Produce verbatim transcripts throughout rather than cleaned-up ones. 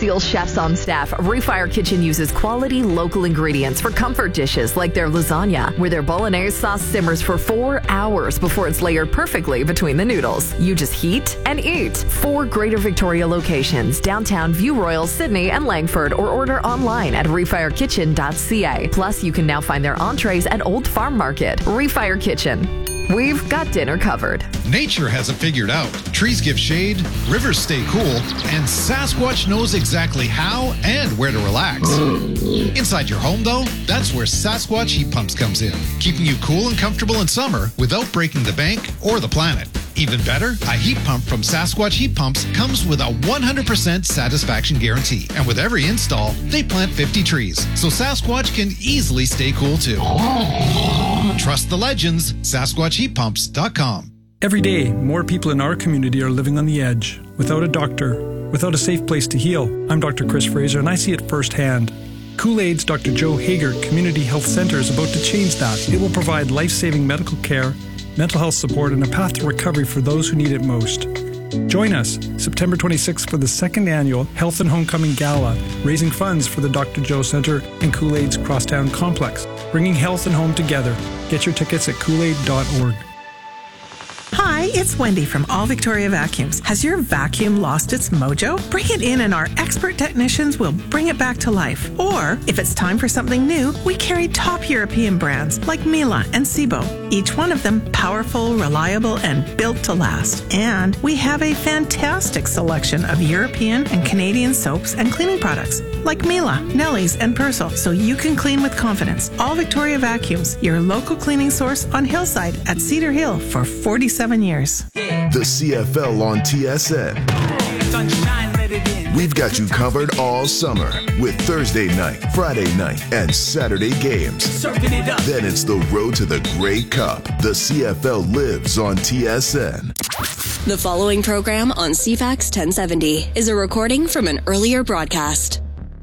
SEAL chefs on staff, Refire Kitchen uses quality local ingredients for comfort dishes like their lasagna, where their bolognese sauce simmers for four hours before it's layered perfectly between the noodles. You just heat and eat. Four Greater Victoria locations, downtown, View Royal, Sydney, and Langford, or order online at refire kitchen dot c a. Plus, you can now find their entrees at Old Farm Market. Refire Kitchen. We've got dinner covered. Nature has it figured out. Trees give shade, rivers stay cool, and Sasquatch knows exactly how and where to relax. Inside your home, though, that's where Sasquatch Heat Pumps comes in, keeping you cool and comfortable in summer without breaking the bank or the planet. Even better, a heat pump from Sasquatch Heat Pumps comes with a one hundred percent satisfaction guarantee. And with every install, they plant fifty trees, so Sasquatch can easily stay cool too. Trust the legends, Sasquatch Heat Pumps dot com. Every day, more people in our community are living on the edge, without a doctor, without a safe place to heal. I'm Doctor Chris Fraser, and I see it firsthand. Kool-Aid's Doctor Joe Hager Community Health Center is about to change that. It will provide life-saving medical care, mental health support, and a path to recovery for those who need it most. Join us September twenty-sixth for the second annual Health and Homecoming Gala, raising funds for the Doctor Joe Center and Kool-Aid's Crosstown Complex, bringing health and home together. Get your tickets at kool aid dot org. Hi, it's Wendy from All Victoria Vacuums. Has your vacuum lost its mojo? Bring it in and our expert technicians will bring it back to life. Or, if it's time for something new, we carry top European brands like Miele and Sebo. Each one of them powerful, reliable, and built to last. And we have a fantastic selection of European and Canadian soaps and cleaning products like Miele, Nelly's, and Persil, so you can clean with confidence. All Victoria Vacuums, your local cleaning source on Hillside at Cedar Hill for forty-seven years. The C F L on T S N. We've got you covered all summer with Thursday night, Friday night, and Saturday games. Then it's the road to the Grey Cup. The C F L lives on T S N. The following program on C FAX ten seventy is a recording from an earlier broadcast.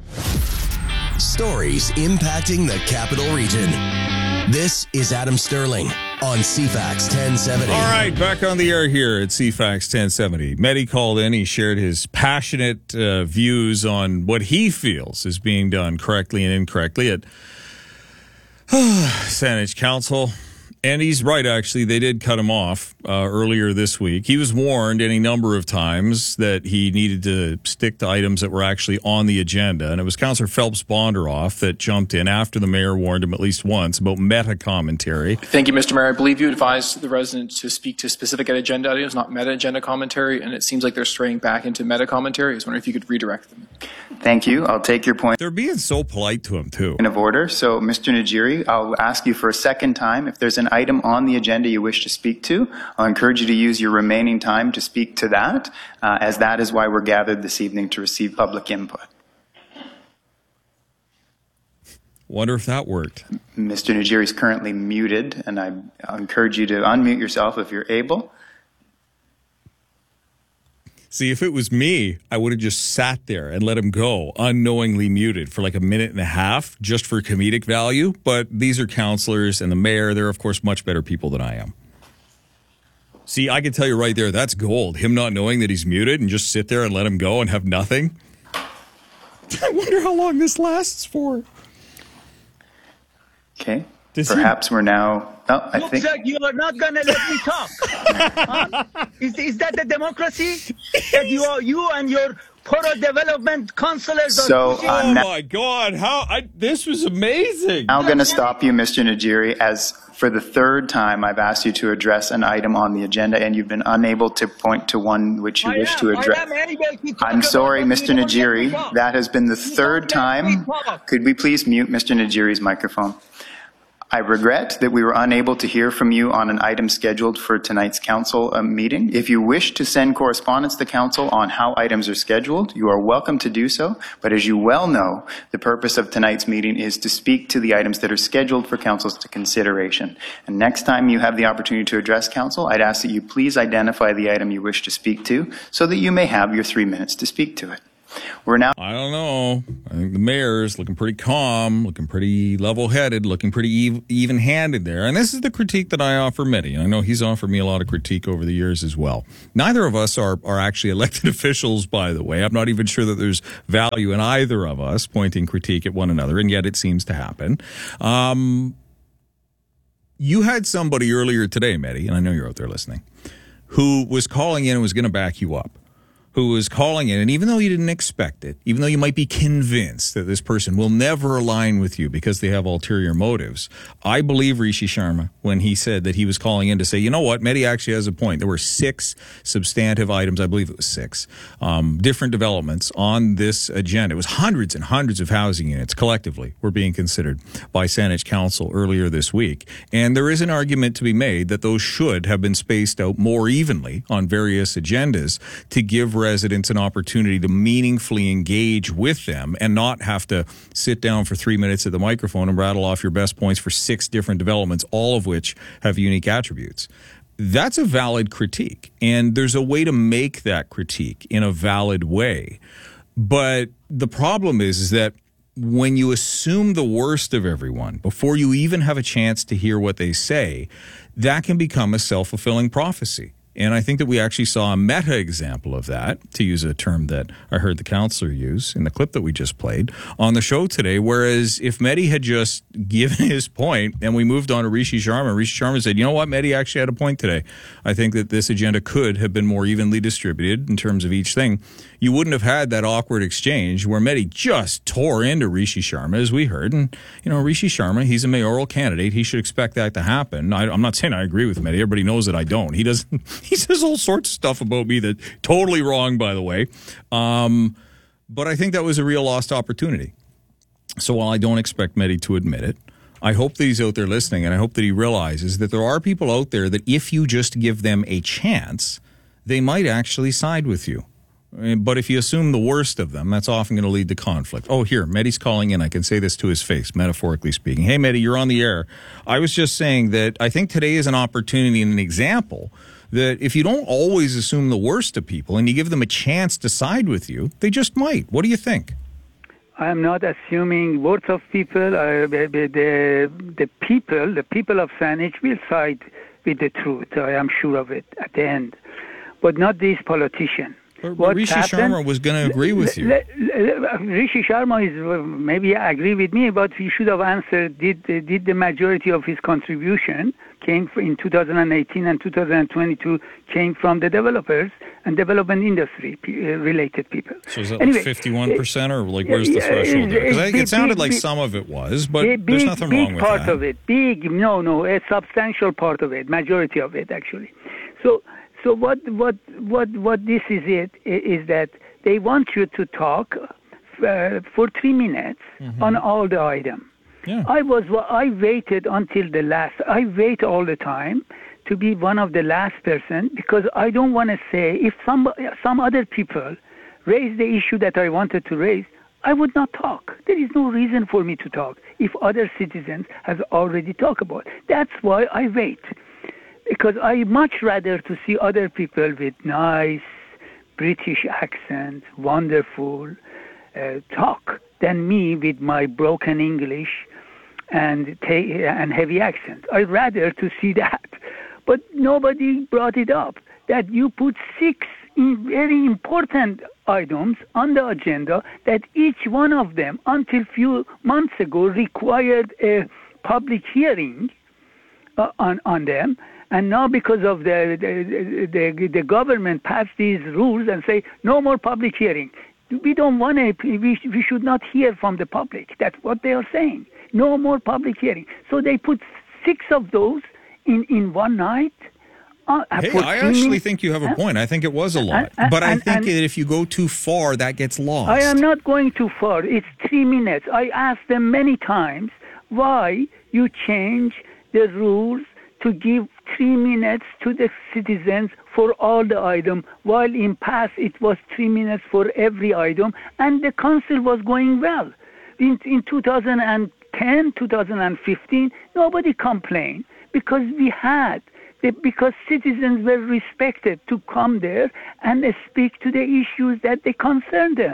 Stories impacting the Capital Region. This is Adam Sterling on C FAX ten seventy. All right, back on the air here at C FAX ten seventy. Mehdi called in. He shared his passionate uh, views on what he feels is being done correctly and incorrectly at Saanich Council. And he's right, actually. They did cut him off uh, earlier this week. He was warned any number of times that he needed to stick to items that were actually on the agenda. And it was Councillor Phelps Bondaroff that jumped in after the mayor warned him at least once about meta commentary. Thank you, Mister Mayor. I believe you advised the residents to speak to specific agenda items, not meta agenda commentary. And it seems like they're straying back into meta commentary. I was wondering if you could redirect them. Thank you. I'll take your point. They're being so polite to him, too. Of order. So, Mister Najiri, I'll ask you for a second time. If there's an item on the agenda you wish to speak to, I'll encourage you to use your remaining time to speak to that, uh, as that is why we're gathered this evening to receive public input. Wonder if that worked. Mister Najiri is currently muted, and I, I'll encourage you to unmute yourself if you're able. See, if it was me, I would have just sat there and let him go, unknowingly muted for like a minute and a half, just for comedic value. But these are councillors and the mayor. They're, of course, much better people than I am. See, I can tell you right there, that's gold. Him not knowing that he's muted and just sit there and let him go and have nothing. I wonder how long this lasts for. Okay. Does Perhaps he... we're now... Oh, I Looks think... like you are not going to let me talk. Huh? Is, is that the democracy that you are, you and your Poro Development councillors so, are pushing? uh, Oh, now, my God. How I, this was amazing. I'm going to stop you, Mister Najiri, as for the third time I've asked you to address an item on the agenda, and you've been unable to point to one which you I wish am, to address. I am able to talk I'm sorry, about Mister what you don't let me Najiri. talk. That has been the You third don't let me time. talk. Could we please mute Mister Najiri's microphone? I regret that we were unable to hear from you on an item scheduled for tonight's council uh, meeting. If you wish to send correspondence to council on how items are scheduled, you are welcome to do so. But as you well know, the purpose of tonight's meeting is to speak to the items that are scheduled for council's consideration. And next time you have the opportunity to address council, I'd ask that you please identify the item you wish to speak to so that you may have your three minutes to speak to it. We're now. I don't know. I think the mayor's looking pretty calm, looking pretty level-headed, looking pretty ev- even-handed there. And this is the critique that I offer Mehdi. I know he's offered me a lot of critique over the years as well. Neither of us are, are actually elected officials, by the way. I'm not even sure that there's value in either of us pointing critique at one another, and yet it seems to happen. Um, you had somebody earlier today, Mehdi, and I know you're out there listening, who was calling in and was going to back you up. Who was calling in, and even though you didn't expect it, even though you might be convinced that this person will never align with you because they have ulterior motives, I believe Rishi Sharma when he said that he was calling in to say, you know what, Mehdi actually has a point. There were six substantive items, I believe it was six, um, different developments on this agenda. It was hundreds and hundreds of housing units collectively were being considered by Saanich Council earlier this week. And there is an argument to be made that those should have been spaced out more evenly on various agendas to give residents an opportunity to meaningfully engage with them and not have to sit down for three minutes at the microphone and rattle off your best points for six different developments, all of which have unique attributes. That's a valid critique, and there's a way to make that critique in a valid way. But the problem is, is that when you assume the worst of everyone before you even have a chance to hear what they say, that can become a self-fulfilling prophecy. And I think that we actually saw a meta example of that, to use a term that I heard the counselor use in the clip that we just played on the show today. Whereas if Mehdi had just given his point and we moved on to Rishi Sharma, Rishi Sharma said, you know what, Mehdi actually had a point today. I think that this agenda could have been more evenly distributed in terms of each thing. You wouldn't have had that awkward exchange where Mehdi just tore into Rishi Sharma, as we heard. And, you know, Rishi Sharma, he's a mayoral candidate. He should expect that to happen. I, I'm not saying I agree with Mehdi. Everybody knows that I don't. He doesn't. He says all sorts of stuff about me that totally wrong, by the way. Um, but I think that was a real lost opportunity. So while I don't expect Mehdi to admit it, I hope that he's out there listening, and I hope that he realizes that there are people out there that if you just give them a chance, they might actually side with you. But if you assume the worst of them, that's often going to lead to conflict. Oh, here, Mehdi's calling in. I can say this to his face, metaphorically speaking. Hey, Mehdi, you're on the air. I was just saying that I think today is an opportunity and an example that if you don't always assume the worst of people and you give them a chance to side with you, they just might. What do you think? I'm not assuming words of people. Uh, the, the, the people, the people of Saanich will side with the truth. I am sure of it at the end. But not these politicians. But, but Rishi happened, Sharma was going to agree with you. Le, le, Rishi Sharma is uh, maybe agree with me, but he should have answered, did, uh, did the majority of his contribution came in two thousand eighteen and two thousand twenty-two came from the developers and development industry uh, related people. So is that anyway, like fifty-one percent or like where's the threshold there? Because I think it sounded like some of it was, but big, there's nothing wrong with that. Big part of it. Big, no, no, a substantial part of it, majority of it actually. So So what what what what this is it is that they want you to talk uh, for three minutes mm-hmm. on all the items. Yeah. I was I waited until the last. I wait all the time to be one of the last person because I don't want to say if some some other people raise the issue that I wanted to raise, I would not talk. There is no reason for me to talk if other citizens have already talked about. That's why I wait. Because I much rather to see other people with nice British accent, wonderful uh, talk, than me with my broken English and ta- and heavy accent. I'd rather to see that. But nobody brought it up, that you put six in very important items on the agenda that each one of them, until few months ago, required a public hearing uh, on, on them. And now because of the the, the the government passed these rules and say no more public hearing. We don't want to, we, we should not hear from the public. That's what they are saying. No more public hearing. So they put six of those in, in one night. Uh, hey, I actually minutes. think you have a point. I think it was a lot. And, and, but I and, think and, that if you go too far, that gets lost. I am not going too far. It's three minutes. I asked them many times why you change the rules to give three minutes to the citizens for all the item, while in past it was three minutes for every item, and the council was going well. In, in two thousand ten, two thousand fifteen, nobody complained because we had, the, because citizens were respected to come there and speak to the issues that they concern them.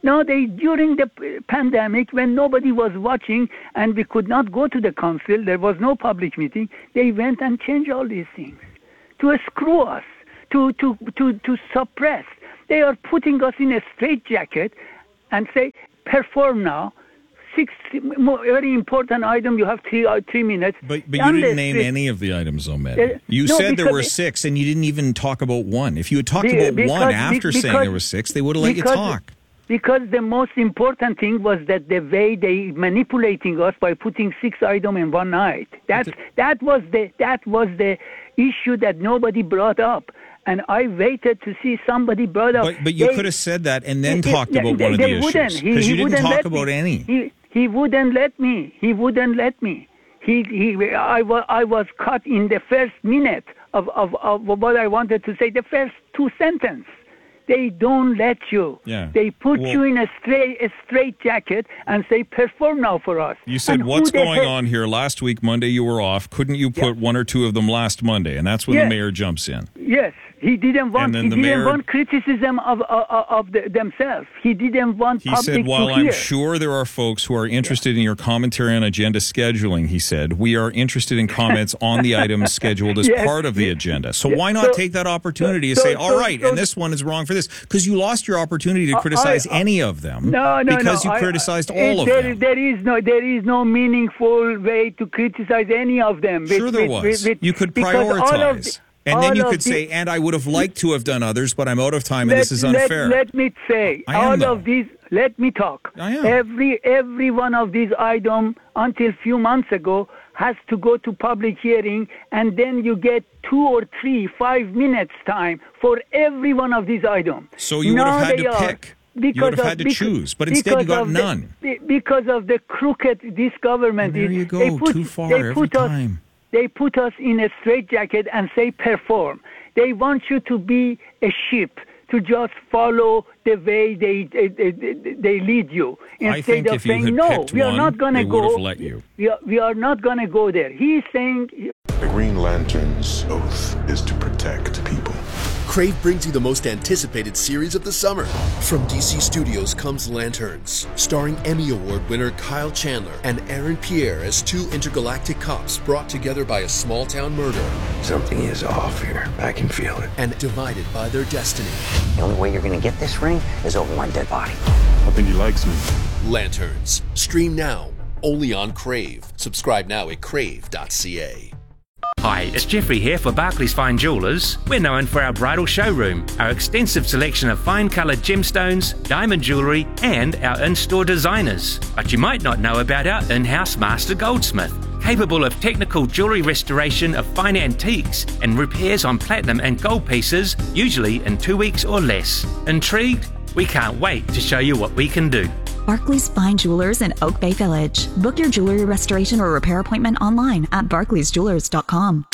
No, they during the p- pandemic, when nobody was watching and we could not go to the council, there was no public meeting, they went and changed all these things to screw us, to, to, to, to suppress. They are putting us in a straitjacket and say, perform now. Six more, very important item. You have three uh, three minutes. But but you didn't name any of the items, Ahmed. Uh, you no, said there were six, and you didn't even talk about one. If you had talked be, about because, one after because, saying there were six, they would have let because, you talk. Because the most important thing was that the way they manipulating us by putting six items in one night. That that was the that was the issue that nobody brought up. And I waited to see somebody brought up. But, but you they, could have said that and then they, talked they, about they, one of they the wouldn't. issues. Because you didn't talk about me. any. He, he wouldn't let me. He wouldn't let me. He, he, I, was, I was caught in the first minute of, of, of what I wanted to say, the first two sentences. They don't let you. Yeah. They put well, you in a straight, a straight jacket and say, perform now for us. You said, and what's going head- on here? Last week, Monday, you were off. Couldn't you put yeah. one or two of them last Monday? And that's when yes. the mayor jumps in. Yes. He didn't want. He didn't mayor, want criticism of of, of the, themselves. He didn't want. He public said, "While to I'm hear. sure there are folks who are interested yeah. in your commentary on agenda scheduling," he said, "we are interested in comments on the items scheduled as yes. part of the agenda. So yes. why not so, take that opportunity so, to say, so, all right, so, and this one is wrong for this, because you lost your opportunity to criticize I, I, any of them. No, no, because no. you I, criticized I, all of there, them. There is no, there is no meaningful way to criticize any of them. Sure, with, there with, was. With, you could prioritize. And then you could the, say, and I would have liked to have done others, but I'm out of time, and let, this is unfair. Let, let me say, I am, all though. of these, let me talk. I am. Every, every one of these items, until a few months ago, has to go to public hearing, and then you get two or three, five minutes time for every one of these items. So you now would have had to are, pick. You would have had to because, choose, but instead you got the, none. Because of the crooked this government and there is. you go, they put, too far they every put time. Us, they put us in a straitjacket and say perform. They want you to be a sheep, to just follow the way they they, they, they lead you. Instead I think of if saying, you had no, picked we are one, not going to they go. would have let you. We are, we are not going to go there. He's saying. The Green Lantern's oath is to protect people. Crave brings you the most anticipated series of the summer. From D C Studios comes Lanterns, starring Emmy Award winner Kyle Chandler and Aaron Pierre as two intergalactic cops brought together by a small-town murder. Something is off here. I can feel it. And divided by their destiny. The only way you're going to get this ring is over my dead body. I think he likes me. Lanterns. Stream now, only on Crave. Subscribe now at crave dot c a. Hi, it's Jeffrey here for Barclays Fine Jewellers. We're known for our bridal showroom, our extensive selection of fine coloured gemstones, diamond jewellery, and our in-store designers. But you might not know about our in-house master goldsmith, capable of technical jewellery restoration of fine antiques and repairs on platinum and gold pieces, usually in two weeks or less. Intrigued? We can't wait to show you what we can do. Barclays Fine Jewelers in Oak Bay Village. Book your jewelry restoration or repair appointment online at barclays jewelers dot com.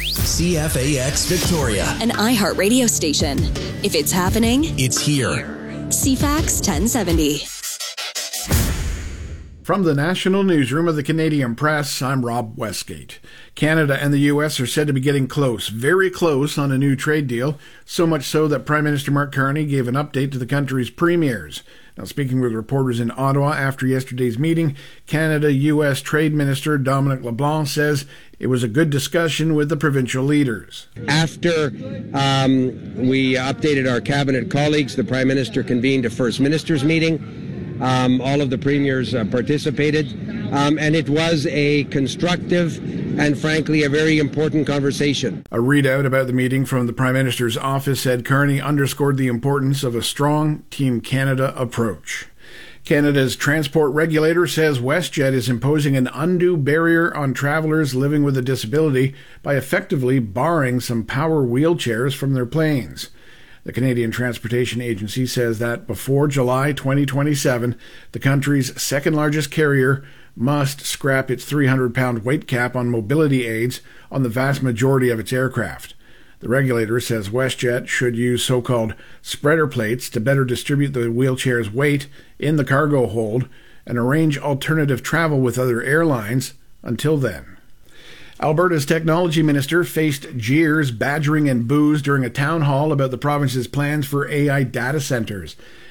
C F A X Victoria. An iHeart radio station. If it's happening, it's here. C FAX ten seventy. From the National Newsroom of the Canadian Press, I'm Rob Westgate. Canada and the U S are said to be getting close, very close on a new trade deal, so much so that Prime Minister Mark Carney gave an update to the country's premiers. Now, speaking with reporters in Ottawa after yesterday's meeting, Canada-U S Trade Minister Dominic LeBlanc says it was a good discussion with the provincial leaders. After um, we updated our cabinet colleagues, the Prime Minister convened a First Ministers meeting. Um, all of the premiers uh, participated, um, and it was a constructive and, frankly, a very important conversation. A readout about the meeting from the Prime Minister's office said Carney underscored the importance of a strong Team Canada approach. Canada's transport regulator says WestJet is imposing an undue barrier on travelers living with a disability by effectively barring some power wheelchairs from their planes. The Canadian Transportation Agency says that before July twenty twenty-seven, the country's second-largest carrier must scrap its three hundred pound weight cap on mobility aids on the vast majority of its aircraft. The regulator says WestJet should use so-called spreader plates to better distribute the wheelchair's weight in the cargo hold and arrange alternative travel with other airlines until then. Alberta's technology minister faced jeers, badgering, and boos during a town hall about the province's plans for A I data centers.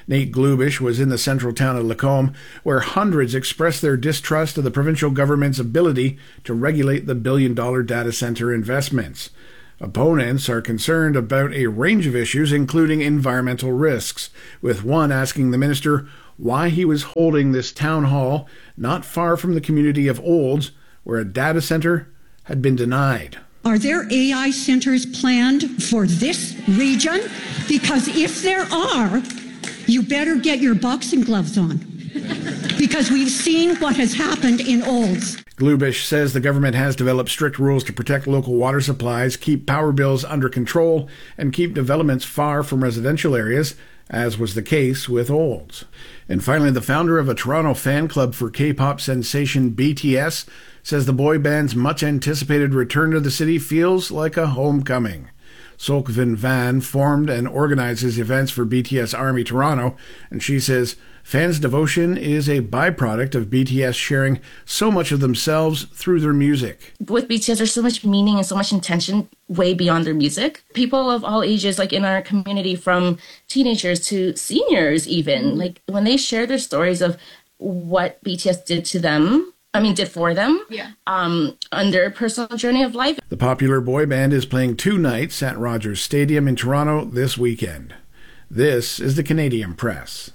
Nate Glubish was in the central town of Lacombe, where hundreds expressed their distrust of the provincial government's ability to regulate the billion-dollar data center investments. Opponents are concerned about a range of issues, including environmental risks, with one asking the minister why he was holding this town hall not far from the community of Olds, where a data center had been denied. Are there A I centers planned for this region? Because if there are, you better get your boxing gloves on, because we've seen what has happened in Olds. Glubish says the government has developed strict rules to protect local water supplies, keep power bills under control, and keep developments far from residential areas, as was the case with Olds. And finally, the founder of a Toronto fan club for K-pop sensation B T S says the boy band's much-anticipated return to the city feels like a homecoming. Solkvin Van formed and organizes events for B T S Army Toronto, and she says fans' devotion is a byproduct of B T S sharing so much of themselves through their music. With B T S, there's so much meaning and so much intention way beyond their music. People of all ages, like in our community, from teenagers to seniors even, like when they share their stories of what B T S did to them, I mean, did for them, yeah. um, on their personal journey of life. The popular boy band is playing two nights at Rogers Stadium in Toronto this weekend. This is the Canadian Press.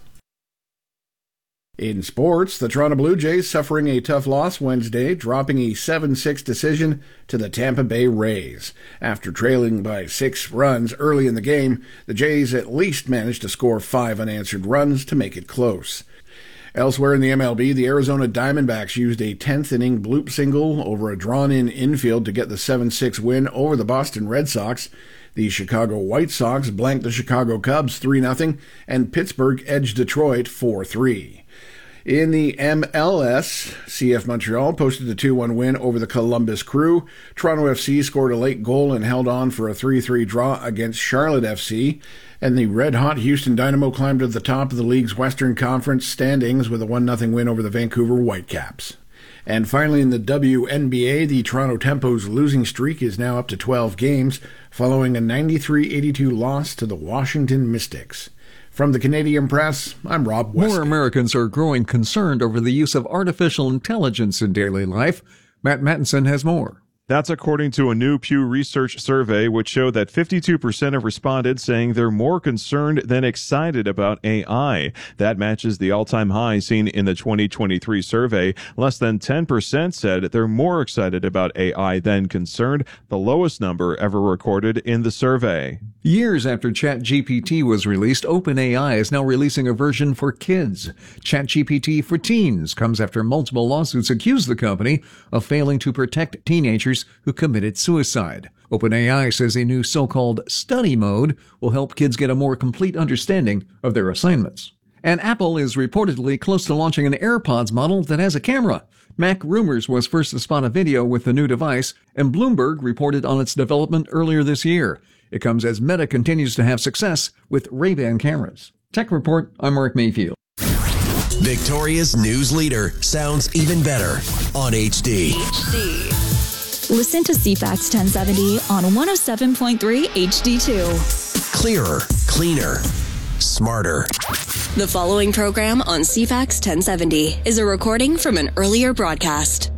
In sports, the Toronto Blue Jays suffering a tough loss Wednesday, dropping a seven six decision to the Tampa Bay Rays. After trailing by six runs early in the game, the Jays at least managed to score five unanswered runs to make it close. Elsewhere in the M L B, the Arizona Diamondbacks used a tenth inning bloop single over a drawn-in infield to get the seven six win over the Boston Red Sox. The Chicago White Sox blanked the Chicago Cubs three nothing, and Pittsburgh edged Detroit four three. In the M L S, C F Montreal posted a two one win over the Columbus Crew. Toronto F C scored a late goal and held on for a three three draw against Charlotte F C. And the red-hot Houston Dynamo climbed to the top of the league's Western Conference standings with a one nothing win over the Vancouver Whitecaps. And finally, in the W N B A, the Toronto Tempo's losing streak is now up to twelve games, following a ninety-three eighty-two loss to the Washington Mystics. From the Canadian Press, I'm Rob West. More Americans are growing concerned over the use of artificial intelligence in daily life. Matt Mattinson has more. That's according to a new Pew Research survey, which showed that fifty-two percent of respondents saying they're more concerned than excited about A I. That matches the all-time high seen in the twenty twenty-three survey. Less than ten percent said they're more excited about A I than concerned, the lowest number ever recorded in the survey. Years after ChatGPT was released, OpenAI is now releasing a version for kids. ChatGPT for Teens comes after multiple lawsuits accuse the company of failing to protect teenagers who committed suicide. OpenAI says a new so-called study mode will help kids get a more complete understanding of their assignments. And Apple is reportedly close to launching an AirPods model that has a camera. Mac Rumors was first to spot a video with the new device, and Bloomberg reported on its development earlier this year. It comes as Meta continues to have success with Ray-Ban cameras. Tech Report, I'm Mark Mayfield. Victoria's news leader sounds even better on H D. H D. Listen to C FAX ten seventy on one oh seven point three H D two. Clearer, cleaner, smarter. The following program on C FAX ten seventy is a recording from an earlier broadcast.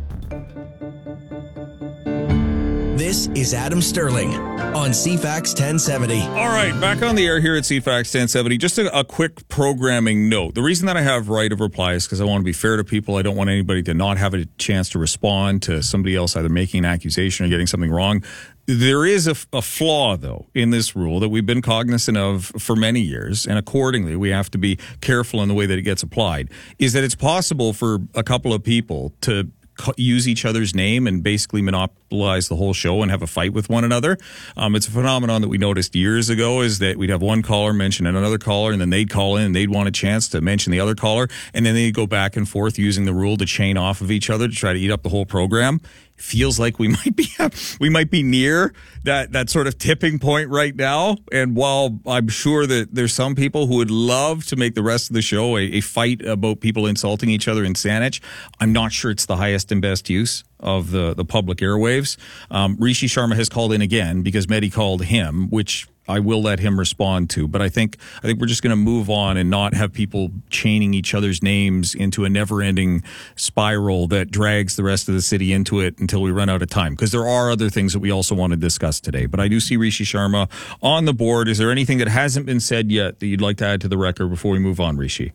This is Adam Sterling on C FAX ten seventy. All right, back on the air here at C FAX ten seventy. Just a, a quick programming note. The reason that I have right of reply is because I want to be fair to people. I don't want anybody to not have a chance to respond to somebody else either making an accusation or getting something wrong. There is a, a flaw, though, in this rule that we've been cognizant of for many years, and accordingly, we have to be careful in the way that it gets applied, is that it's possible for a couple of people to use each other's name and basically monopolize the whole show and have a fight with one another. Um, it's a phenomenon that we noticed years ago, is that we'd have one caller mention another caller, and then they'd call in and they'd want a chance to mention the other caller, and then they'd go back and forth using the rule to chain off of each other to try to eat up the whole program. Feels like we might be we might be near that that sort of tipping point right now. And while I'm sure that there's some people who would love to make the rest of the show a, a fight about people insulting each other in Saanich, I'm not sure it's the highest and best use of the, the public airwaves. Um, Rishi Sharma has called in again because Mehdi called him, which I will let him respond to. But I think I think we're just going to move on and not have people chaining each other's names into a never-ending spiral that drags the rest of the city into it until we run out of time. Because there are other things that we also want to discuss today. But I do see Rishi Sharma on the board. Is there anything that hasn't been said yet that you'd like to add to the record before we move on, Rishi?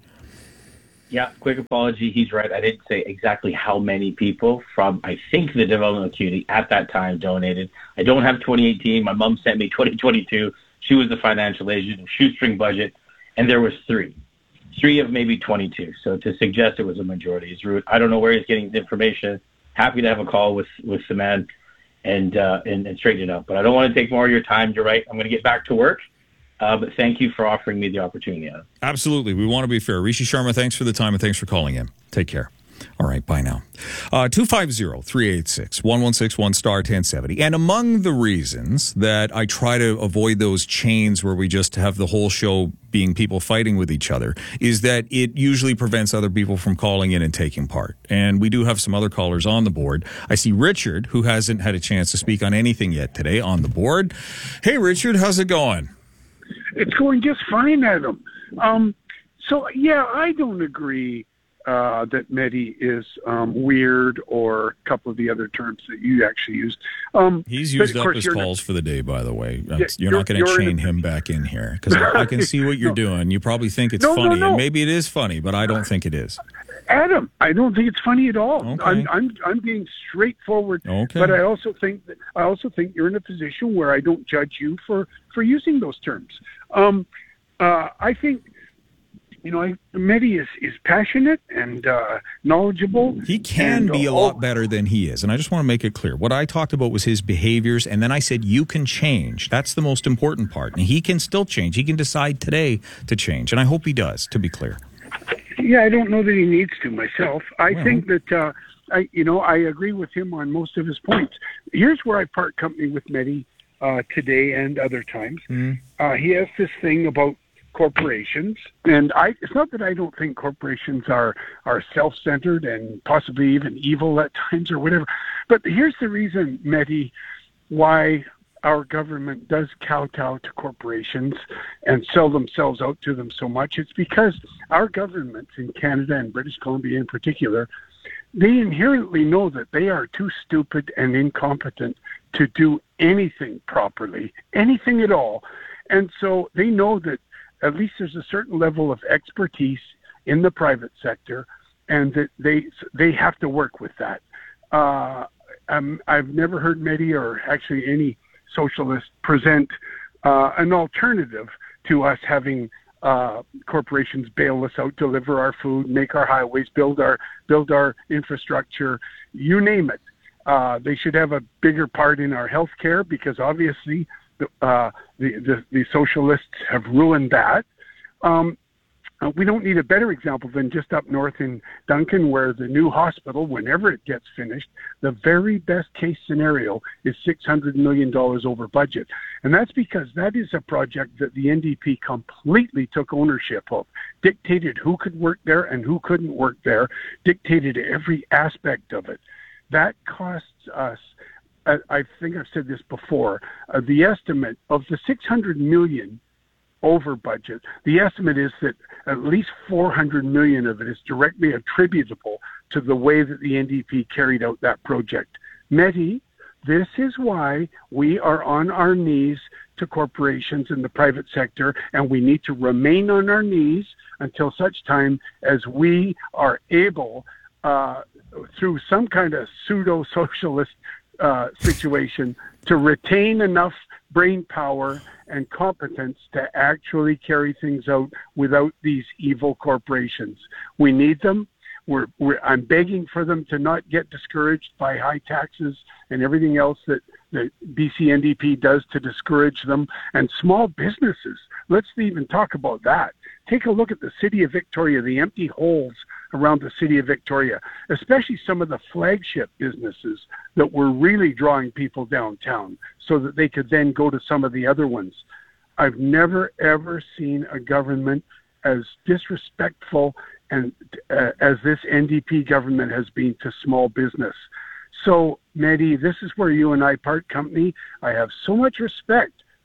Yeah, quick apology. He's right. I didn't say exactly how many people from, I think, the development community at that time donated. I don't have twenty eighteen. My mom sent me twenty twenty-two. She was the financial agent, shoestring budget, and there was three. Three of maybe twenty-two. So to suggest it was a majority is rude. I don't know where he's getting the information. Happy to have a call with, with the man and, uh, and, and straighten it out. But I don't want to take more of your time. You're right. I'm going to get back to work. Uh, but thank you for offering me the opportunity, Adam. Absolutely. We want to be fair. Rishi Sharma, thanks for the time and thanks for calling in. Take care. All right, bye now. Uh, two five zero, three eight six, one one six one, star ten seventy. And among the reasons that I try to avoid those chains where we just have the whole show being people fighting with each other is that it usually prevents other people from calling in and taking part. And we do have some other callers on the board. I see Richard, who hasn't had a chance to speak on anything yet today, on the board. Hey, Richard, how's it going? It's going just fine, Adam. Um, so, yeah, I don't agree uh, that Mehdi is um, weird or a couple of the other terms that you actually used. Um, He's used up his calls for the day, by the way. Yeah, you're, you're not going to chain a, him back in here because I, I can see what you're no. doing. You probably think it's no, funny, no, no. and maybe it is funny, but I don't think it is. Adam, I don't think it's funny at all. Okay. I'm, I'm I'm being straightforward, okay. but I also think that I also think you're in a position where I don't judge you for, for using those terms. Um, uh, I think, you know, I, Mehdi is, is passionate and uh, knowledgeable. He can and, be a uh, lot better than he is, and I just want to make it clear. What I talked about was his behaviors, and then I said you can change. That's the most important part, and he can still change. He can decide today to change, and I hope he does, to be clear. Yeah, I don't know that he needs to myself. I well. think that, uh, I, you know, I agree with him on most of his points. Here's where I part company with Mehdi uh, today and other times. Mm. Uh, he has this thing about corporations, and I, it's not that I don't think corporations are, are self-centered and possibly even evil at times or whatever, but here's the reason, Mehdi, why our government does kowtow to corporations and sell themselves out to them so much. It's because our governments in Canada and British Columbia in particular, they inherently know that they are too stupid and incompetent to do anything properly, anything at all. And so they know that at least there's a certain level of expertise in the private sector and that they they have to work with that. Uh, um, I've never heard Mehdi or actually any socialists present uh, an alternative to us having uh, corporations bail us out, deliver our food, make our highways, build our build our infrastructure, you name it. Uh, they should have a bigger part in our health care because obviously the, uh, the, the, the socialists have ruined that. Um, Uh, we don't need a better example than just up north in Duncan, where the new hospital, whenever it gets finished, the very best case scenario is six hundred million dollars over budget. And that's because that is a project that the N D P completely took ownership of, dictated who could work there and who couldn't work there, dictated every aspect of it. That costs us, I, I think I've said this before, uh, the estimate of the six hundred million dollars over budget, the estimate is that at least four hundred million dollars of it is directly attributable to the way that the N D P carried out that project. Mehdi, this is why we are on our knees to corporations in the private sector, and we need to remain on our knees until such time as we are able, uh, through some kind of pseudo-socialist uh, situation, to retain enough brain power and competence to actually carry things out without these evil corporations. We need them. We're, we're, I'm begging for them to not get discouraged by high taxes and everything else that the B C N D P does to discourage them. And small businesses, let's even talk about that. Take a look at the city of Victoria, the empty holes around the city of Victoria, especially some of the flagship businesses that were really drawing people downtown so that they could then go to some of the other ones. I've never, ever seen a government as disrespectful and uh, as this N D P government has been to small business. So, Mehdi, this is where you and I part company. I have so much respect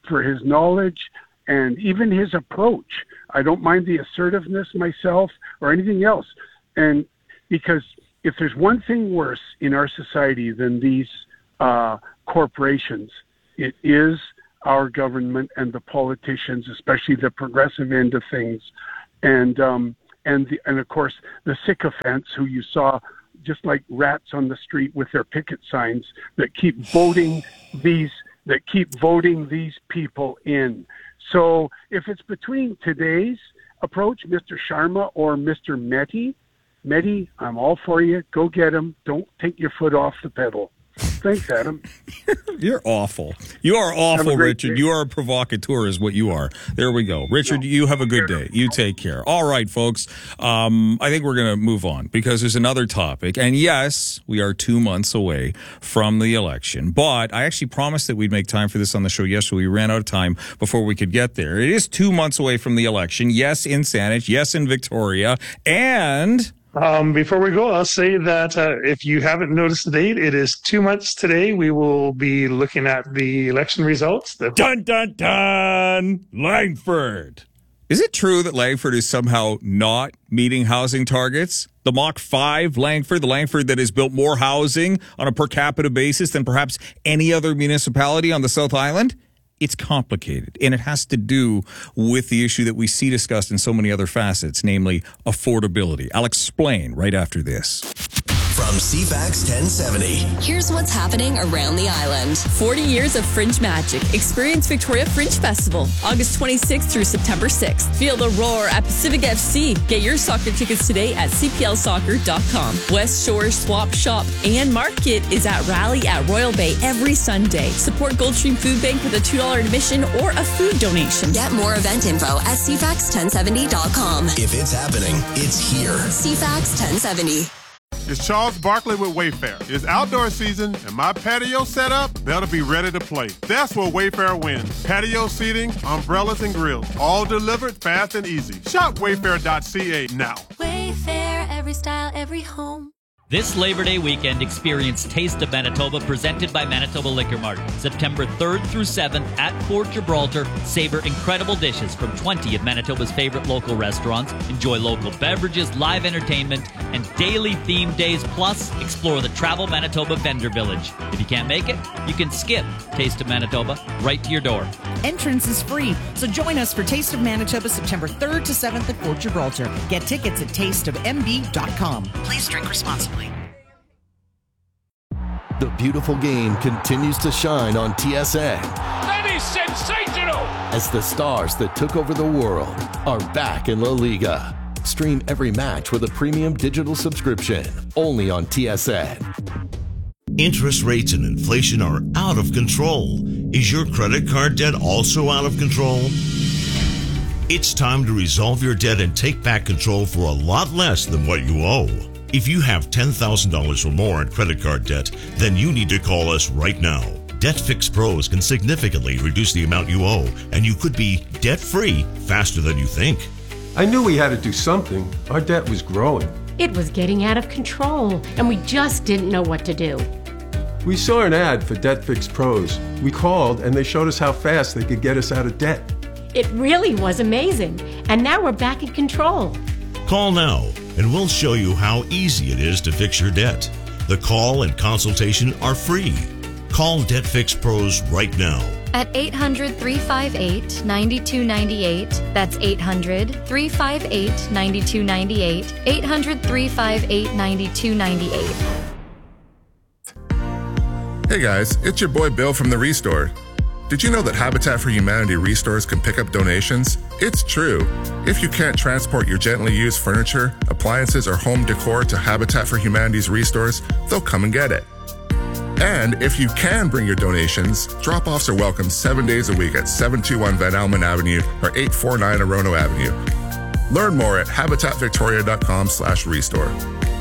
for his knowledge and even his approach. I don't mind the assertiveness myself or anything else. And because if there's one thing worse in our society than these uh, corporations, it is our government and the politicians, especially the progressive end of things. And, um, and, the, and of course, the sycophants who you saw just like rats on the street with their picket signs that keep voting these, that keep voting these people in. So if it's between today's approach, Mister Sharma or Mister Mehdi, Mehdi, I'm all for you. Go get him. Don't take your foot off the pedal. Thanks, Adam. You're awful. You are awful, Richard. Day. You are a provocateur is what you are. There we go. Richard, no, you have a good day. You take care. All right, folks. Um, I think we're going to move on because there's another topic. And yes, we are two months away from the election. But I actually promised that we'd make time for this on the show yesterday. We ran out of time before we could get there. It is two months away from the election. Yes, in Saanich. Yes, in Victoria. And... Um, before we go, I'll say that uh, if you haven't noticed the date, it is two months today. We will be looking at the election results. The- dun, dun, dun! Langford! Is it true that Langford is somehow not meeting housing targets? The Mach five Langford, the Langford that has built more housing on a per capita basis than perhaps any other municipality on the South Island? It's complicated, and it has to do with the issue that we see discussed in so many other facets, namely affordability. I'll explain right after this. From C FAX ten seventy. Here's what's happening around the island. forty years of Fringe magic. Experience Victoria Fringe Festival, August twenty-sixth through September sixth. Feel the roar at Pacific F C. Get your soccer tickets today at c p l soccer dot com. West Shore Swap Shop and Market is at Rally at Royal Bay every Sunday. Support Goldstream Food Bank with a two dollars admission or a food donation. Get more event info at c fax ten seventy dot com. If it's happening, it's here. C FAX ten seventy. It's Charles Barkley with Wayfair. It's outdoor season, and my patio setup better be ready to play. That's where Wayfair wins. Patio seating, umbrellas, and grills, all delivered fast and easy. Shop wayfair dot c a now. Wayfair, every style, every home. This Labor Day weekend, experience Taste of Manitoba presented by Manitoba Liquor Mart. September third through seventh at Fort Gibraltar. Savor incredible dishes from twenty of Manitoba's favorite local restaurants. Enjoy local beverages, live entertainment, and daily themed days. Plus, explore the Travel Manitoba Vendor Village. If you can't make it, you can skip Taste of Manitoba right to your door. Entrance is free, so join us for Taste of Manitoba September third to seventh at Fort Gibraltar. Get tickets at taste of m b dot com. Please drink responsibly. The beautiful game continues to shine on T S N. That is sensational! As the stars that took over the world are back in La Liga. Stream every match with a premium digital subscription, only on T S N. Interest rates and inflation are out of control. Is your credit card debt also out of control? It's time to resolve your debt and take back control for a lot less than what you owe. If you have ten thousand dollars or more in credit card debt, then you need to call us right now. DebtFix Pros can significantly reduce the amount you owe, and you could be debt-free faster than you think. I knew we had to do something. Our debt was growing. It was getting out of control, and we just didn't know what to do. We saw an ad for DebtFix Pros. We called, and they showed us how fast they could get us out of debt. It really was amazing, and now we're back in control. Call now, and we'll show you how easy it is to fix your debt. The call and consultation are free. Call DebtFix Pros right now. At eight hundred, three five eight, nine two nine eight. That's eight hundred, three five eight, nine two nine eight. eight hundred, three five eight, nine two nine eight. Hey guys, it's your boy Bill from The Restore. Did you know that Habitat for Humanity Restores can pick up donations? It's true. If you can't transport your gently used furniture, appliances, or home decor to Habitat for Humanity's Restores, they'll come and get it. And if you can bring your donations, drop-offs are welcome seven days a week at seven two one Van Almen Avenue or eight four nine Orono Avenue. Learn more at habitat victoria dot com slash restore.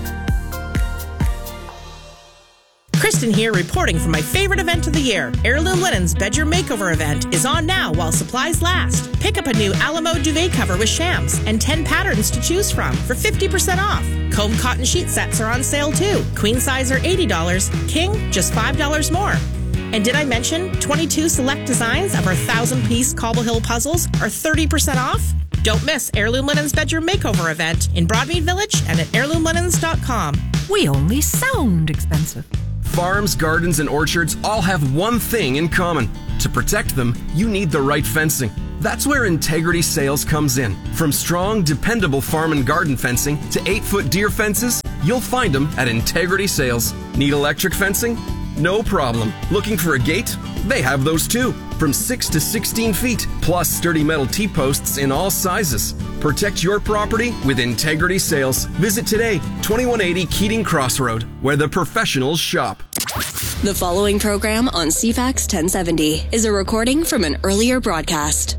Kristen here, reporting for my favorite event of the year. Heirloom Linen's Bedroom Makeover event is on now while supplies last. Pick up a new Alamo duvet cover with shams and ten patterns to choose from for fifty percent off. Comb cotton sheet sets are on sale too. Queen size are eighty dollars, king just five dollars more. And did I mention twenty-two select designs of our thousand-piece Cobble Hill puzzles are thirty percent off? Don't miss Heirloom Linens Bedroom Makeover event in Broadmead Village and at heirloom linens dot com. We only sound expensive. Farms, gardens, and orchards all have one thing in common. To protect them, you need the right fencing. That's where Integrity Sales comes in. From strong, dependable farm and garden fencing to eight-foot deer fences, you'll find them at Integrity Sales. Need electric fencing? No problem. Looking for a gate? They have those too. From six to sixteen feet, plus sturdy metal T-posts in all sizes. Protect your property with Integrity Sales. Visit today, twenty-one eighty Keating Crossroad, where the professionals shop. The following program on C FAX ten seventy is a recording from an earlier broadcast.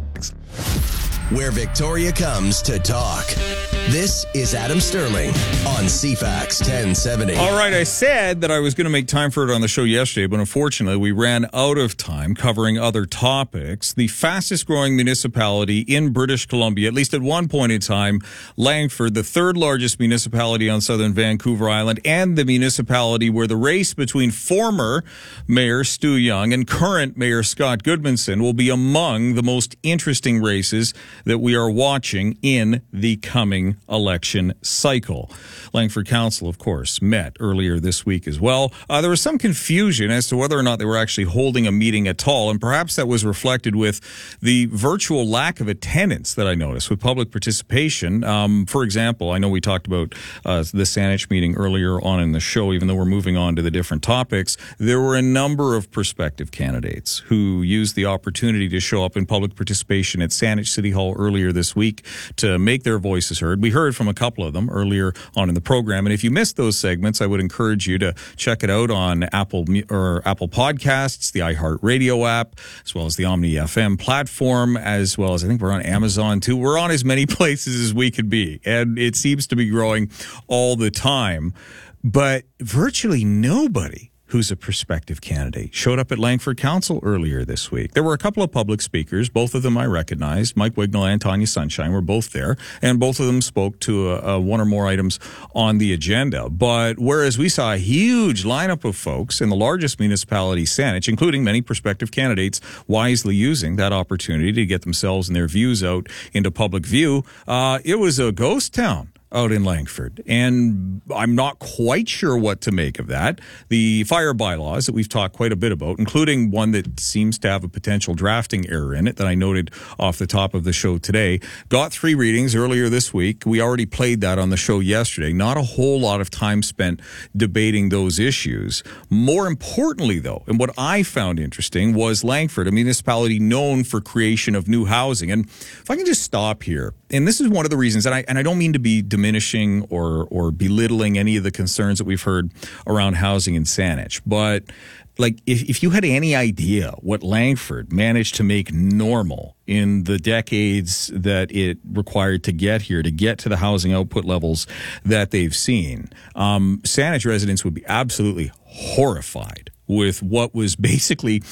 Where Victoria comes to talk. This is Adam Sterling on C FAX ten seventy. All right, I said that I was going to make time for it on the show yesterday, but unfortunately we ran out of time covering other topics. The fastest growing municipality in British Columbia, at least at one point in time, Langford, the third largest municipality on southern Vancouver Island, and the municipality where the race between former Mayor Stu Young and current Mayor Scott Goodmanson will be among the most interesting races that we are watching in the coming election cycle. Langford Council, of course, met earlier this week as well. Uh, there was some confusion as to whether or not they were actually holding a meeting at all, and perhaps that was reflected with the virtual lack of attendance that I noticed with public participation. Um, for example, I know we talked about uh, the Saanich meeting earlier on in the show, even though we're moving on to the different topics. There were a number of prospective candidates who used the opportunity to show up in public participation at Saanich City Hall earlier this week to make their voices heard. We heard from a couple of them earlier on in the program, and if you missed those segments, I would encourage you to check it out on Apple or Apple Podcasts, the iHeartRadio app, as well as the Omni F M platform, as well as I think we're on Amazon too. We're on as many places as we could be, and it seems to be growing all the time. But virtually nobody who's a prospective candidate showed up at Langford Council earlier this week. There were a couple of public speakers, both of them I recognized. Mike Wignall and Tanya Sunshine were both there, and both of them spoke to uh, uh, one or more items on the agenda. But whereas we saw a huge lineup of folks in the largest municipality, Saanich, including many prospective candidates wisely using that opportunity to get themselves and their views out into public view, uh, it was a ghost town out in Langford, and I'm not quite sure what to make of that. The fire bylaws that we've talked quite a bit about, including one that seems to have a potential drafting error in it that I noted off the top of the show today, got three readings earlier this week. We already played that on the show yesterday. Not a whole lot of time spent debating those issues. More importantly, though, and what I found interesting was Langford, a municipality known for creation of new housing. And if I can just stop here, and this is one of the reasons, and I and I don't mean to be diminishing or or belittling any of the concerns that we've heard around housing in Saanich, but like if, if you had any idea what Langford managed to make normal in the decades that it required to get here, to get to the housing output levels that they've seen, um, Saanich residents would be absolutely horrified with what was basically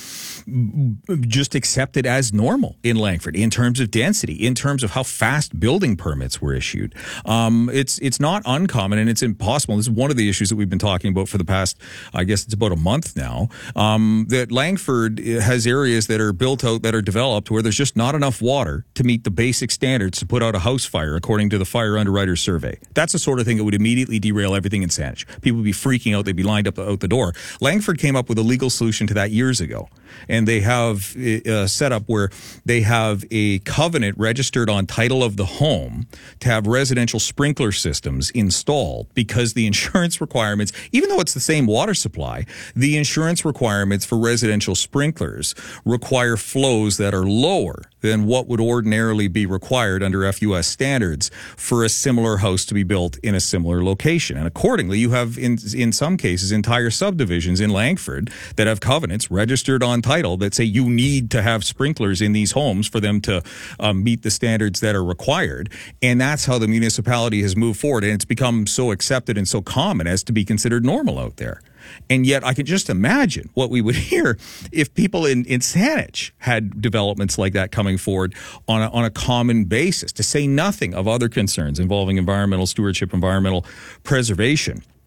just accepted as normal in Langford in terms of density, in terms of how fast building permits were issued. Um, it's it's not uncommon, and it's impossible. This is one of the issues that we've been talking about for the past, I guess it's about a month now, um, that Langford has areas that are built out, that are developed, where there's just not enough water to meet the basic standards to put out a house fire, according to the Fire Underwriter Survey. That's the sort of thing that would immediately derail everything in Saanich. People would be freaking out. They'd be lined up out the door. Langford came up with a legal solution to that years ago. And they have a setup where they have a covenant registered on title of the home to have residential sprinkler systems installed, because the insurance requirements, even though it's the same water supply, the insurance requirements for residential sprinklers require flows that are lower than what would ordinarily be required under F U S standards for a similar house to be built in a similar location. And accordingly, you have, in in some cases, entire subdivisions in Langford that have covenants registered on title that say you need to have sprinklers in these homes for them to um, meet the standards that are required. And that's how the municipality has moved forward. And it's become so accepted and so common as to be considered normal out there. And yet I can just imagine what we would hear if people in, in Saanich had developments like that coming forward on a, on a common basis, to say nothing of other concerns involving environmental stewardship, environmental preservation.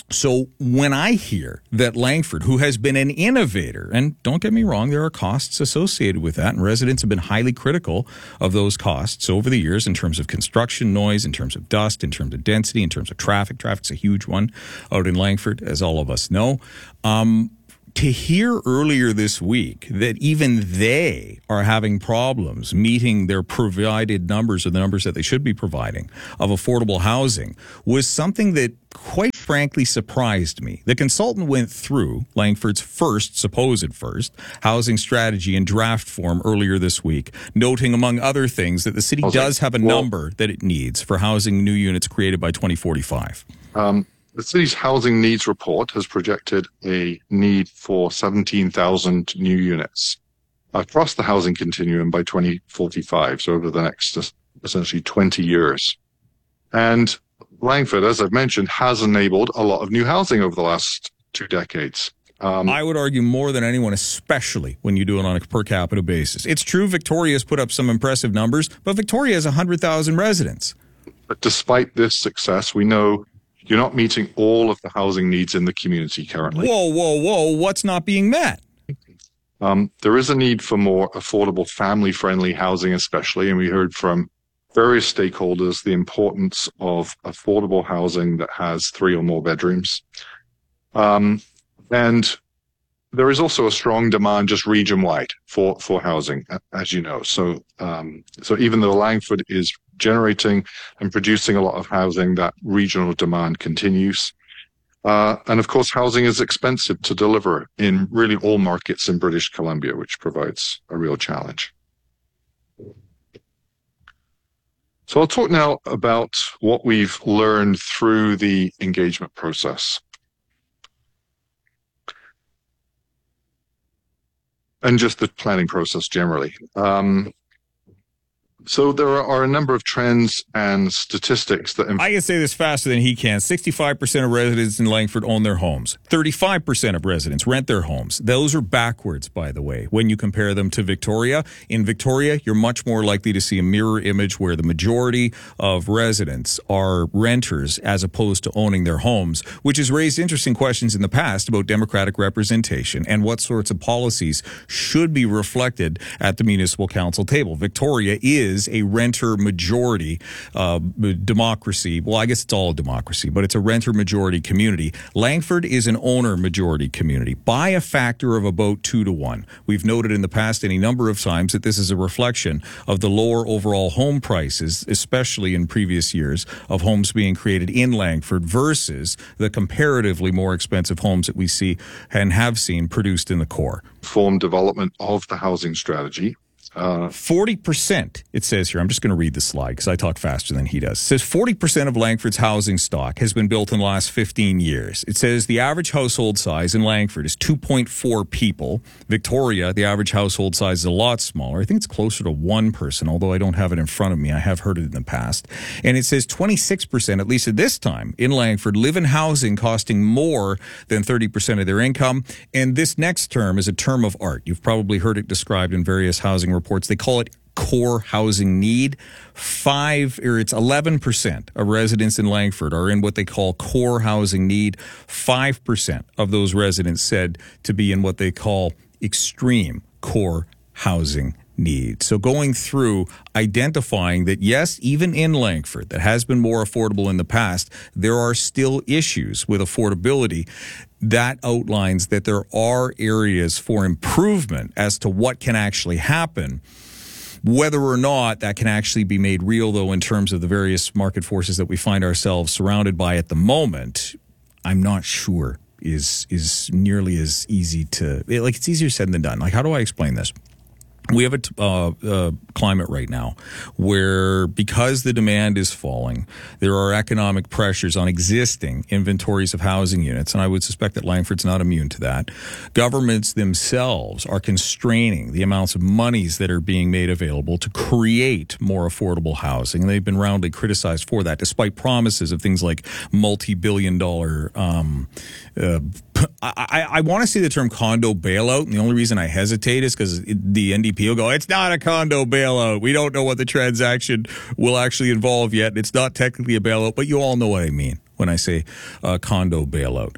So when I hear that Langford, who has been an innovator, and don't get me wrong, there are costs associated with that, and residents have been highly critical of those costs over the years in terms of construction noise, in terms of dust, in terms of density, in terms of traffic. Traffic's a huge one out in Langford, as all of us know. Um, To hear earlier this week that even they are having problems meeting their provided numbers or the numbers that they should be providing of affordable housing was something that quite frankly surprised me. The consultant went through Langford's first, supposed first, housing strategy in draft form earlier this week, noting among other things that the city Okay. does have a Well, number that it needs for housing new units created by twenty forty-five. Um, the city's housing needs report has projected a need for seventeen thousand new units across the housing continuum by twenty forty-five, so over the next uh, essentially twenty years. And Langford, as I've mentioned, has enabled a lot of new housing over the last two decades. Um, I would argue more than anyone, especially when you do it on a per capita basis. It's true Victoria's put up some impressive numbers, but Victoria has one hundred thousand residents. But despite this success, we know you're not meeting all of the housing needs in the community currently. Whoa, whoa, whoa. What's not being met? Um, there is a need for more affordable, family-friendly housing, especially, and we heard from various stakeholders the importance of affordable housing that has three or more bedrooms. Um, and there is also a strong demand just region-wide for, for housing, as you know. So, um, so even though Langford is generating and producing a lot of housing, that regional demand continues. Uh, and of course, housing is expensive to deliver in really all markets in British Columbia, which provides a real challenge. So I'll talk now about what we've learned through the engagement process. And just the planning process generally. Um, So there are a number of trends and statistics that... I can say this faster than he can. sixty-five percent of residents in Langford own their homes. thirty-five percent of residents rent their homes. Those are backwards, by the way, when you compare them to Victoria. In Victoria, you're much more likely to see a mirror image where the majority of residents are renters as opposed to owning their homes, which has raised interesting questions in the past about democratic representation and what sorts of policies should be reflected at the municipal council table. Victoria is is a renter majority uh, democracy. Well, I guess it's all a democracy, but it's a renter majority community. Langford is an owner majority community by a factor of about two to one. We've noted in the past any number of times that this is a reflection of the lower overall home prices, especially in previous years, of homes being created in Langford versus the comparatively more expensive homes that we see and have seen produced in the core. Form development of the housing strategy. Uh, forty percent, it says here. I'm just going to read the slide because I talk faster than he does. It says forty percent of Langford's housing stock has been built in the last fifteen years. It says the average household size in Langford is two point four people. Victoria, the average household size is a lot smaller. I think it's closer to one person, although I don't have it in front of me. I have heard it in the past. And it says twenty-six percent, at least at this time, in Langford, live in housing costing more than thirty percent of their income. And this next term is a term of art. You've probably heard it described in various housing reports. They call it core housing need. Five, or it's eleven percent of residents in Langford are in what they call core housing need. Five percent of those residents said to be in what they call extreme core housing need. So going through identifying that, yes, even in Langford, that has been more affordable in the past, there are still issues with affordability. That outlines that there are areas for improvement as to what can actually happen. Whether or not that can actually be made real, though, in terms of the various market forces that we find ourselves surrounded by at the moment, I'm not sure is is nearly as easy to, like, it's easier said than done. Like, how do I explain this? We have a uh, uh, climate right now where, because the demand is falling, there are economic pressures on existing inventories of housing units, and I would suspect that Langford's not immune to that. Governments themselves are constraining the amounts of monies that are being made available to create more affordable housing. They've been roundly criticized for that, despite promises of things like multi-billion dollar um, uh, I, I want to say the term condo bailout, and the only reason I hesitate is because the N D P will go, it's not a condo bailout. We don't know what the transaction will actually involve yet. It's not technically a bailout, but you all know what I mean when I say uh, condo bailout.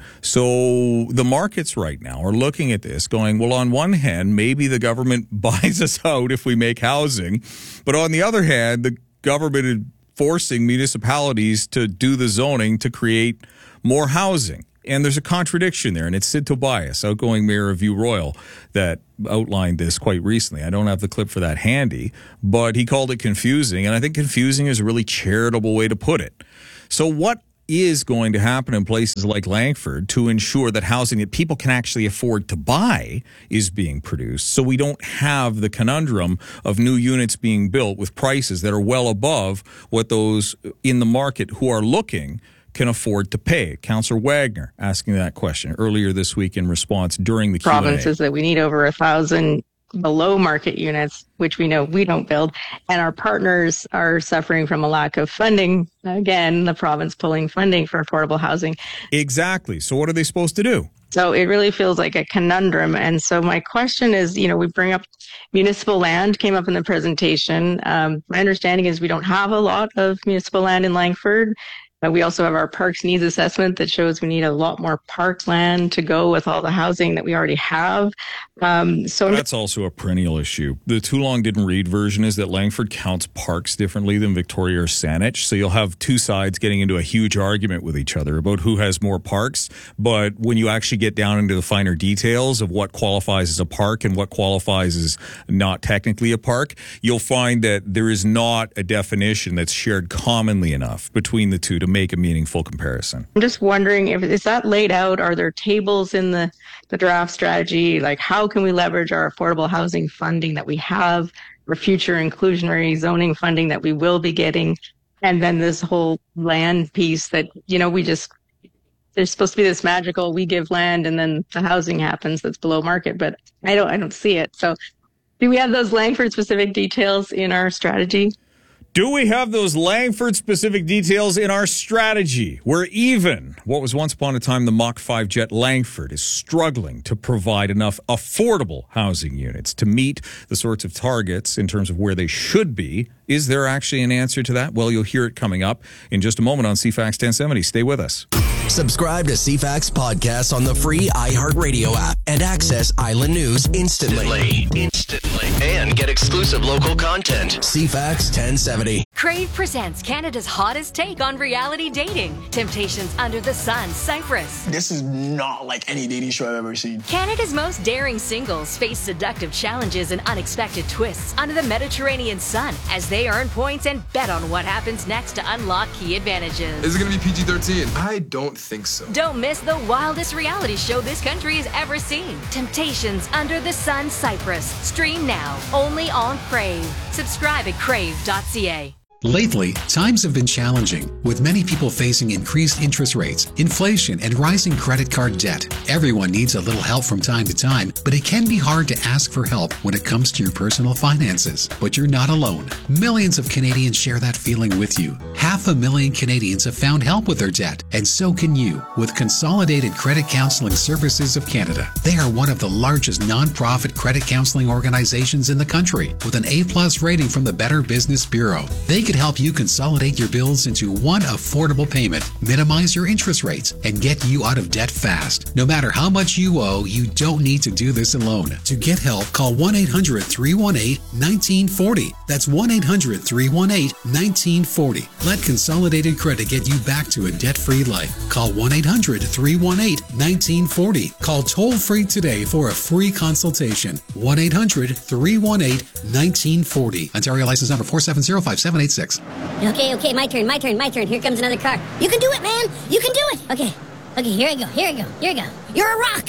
So the markets right now are looking at this going, well, on one hand, maybe the government buys us out if we make housing. But on the other hand, the government is forcing municipalities to do the zoning to create more housing. And there's a contradiction there, and it's Sid Tobias, outgoing mayor of View Royal, that outlined this quite recently. I don't have the clip for that handy, but he called it confusing, and I think confusing is a really charitable way to put it. So what is going to happen in places like Langford to ensure that housing that people can actually afford to buy is being produced, so we don't have the conundrum of new units being built with prices that are well above what those in the market who are looking can afford to pay? Councillor Wagner asking that question earlier this week in response during the Q and A. Provinces that we need over a thousand below market units, which we know we don't build, and our partners are suffering from a lack of funding. Again, the province pulling funding for affordable housing. Exactly. So what are they supposed to do? So it really feels like a conundrum. And so my question is, you know, we bring up municipal land, came up in the presentation. Um, my understanding is we don't have a lot of municipal land in Langford. But we also have our parks needs assessment that shows we need a lot more park land to go with all the housing that we already have. Um, so that's also a perennial issue. The too long didn't read version is that Langford counts parks differently than Victoria or Saanich. So you'll have two sides getting into a huge argument with each other about who has more parks. But when you actually get down into the finer details of what qualifies as a park and what qualifies as not technically a park, you'll find that there is not a definition that's shared commonly enough between the two to make a meaningful comparison. I'm just wondering, if is that laid out? Are there tables in the, the draft strategy? Like, how can we leverage our affordable housing funding that we have for future inclusionary zoning funding that we will be getting? And then this whole land piece that, you know, we just, there's supposed to be this magical, we give land and then the housing happens that's below market, but I don't, I don't see it. So do we have those Langford specific details in our strategy? Do we have those Langford-specific details in our strategy? Where even what was once upon a time the Mach five jet Langford is struggling to provide enough affordable housing units to meet the sorts of targets in terms of where they should be. Is there actually an answer to that? Well, you'll hear it coming up in just a moment on C FAX ten seventy. Stay with us. Subscribe to C FAX podcasts on the free iHeartRadio app and access Island News instantly. Instantly. And get exclusive local content. C FAX ten seventy. Crave presents Canada's hottest take on reality dating. Temptations Under the Sun, Cyprus. This is not like any dating show I've ever seen. Canada's most daring singles face seductive challenges and unexpected twists under the Mediterranean sun as they earn points and bet on what happens next to unlock key advantages. Is it going to be P G thirteen? I don't think so. Don't miss the wildest reality show this country has ever seen. Temptations Under the Sun, Cyprus. Stream now, only on Crave. Subscribe at crave dot c a. Lately, times have been challenging, with many people facing increased interest rates, inflation, and rising credit card debt. Everyone needs a little help from time to time, but it can be hard to ask for help when it comes to your personal finances. But you're not alone. Millions of Canadians share that feeling with you. Half a million Canadians have found help with their debt, and so can you with Consolidated Credit Counseling Services of Canada. They are one of the largest non-profit credit counseling organizations in the country, with an A plus rating from the Better Business Bureau. They can help you consolidate your bills into one affordable payment, minimize your interest rates, and get you out of debt fast. No matter how much you owe, you don't need to do this alone. To get help, call one eight hundred, three one eight, one nine four zero. That's one eight hundred, three one eight, one nine four zero. Let Consolidated Credit get you back to a debt-free life. Call one eight hundred, three one eight, one nine four zero. Call toll-free today for a free consultation. one eight hundred, three one eight, one nine four zero. Ontario license number four seven zero, five seven eight six. Okay, okay, my turn, my turn, my turn. Here comes another car. You can do it, man. You can do it. Okay, okay, here I go, here I go, here I go. You're a rock.